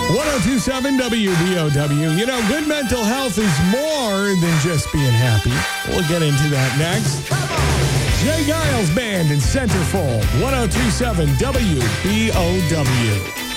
1027 WBOW. You know, good mental health is more than just being happy. We'll get into that next. Jay Giles Band in Centerfold. 1027 WBOW.